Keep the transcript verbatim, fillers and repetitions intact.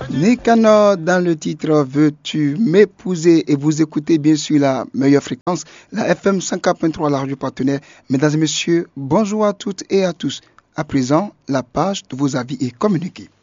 Nicanor dans le titre Veux-tu m'épouser, et vous écoutez bien sûr la meilleure fréquence, la F M cent quatre point trois, la radio partenaire. Mesdames et messieurs, bonjour à toutes et à tous. À présent, la page de vos avis est communiquée.